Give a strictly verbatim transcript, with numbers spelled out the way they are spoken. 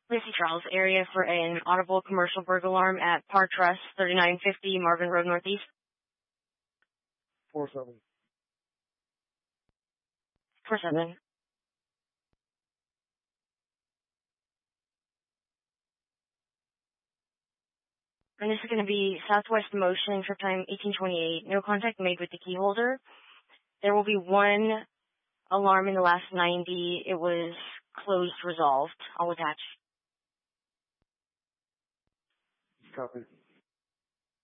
Lacey Charles area for an audible commercial burglar alarm at Par Trust, thirty-nine fifty Marvin Road Northeast. four seven. four seven. And this is going to be Southwest Motion, trip time eighteen twenty-eight. No contact made with the key holder. There will be one alarm in the last ninety. It was closed, resolved. I'll attach. Copy.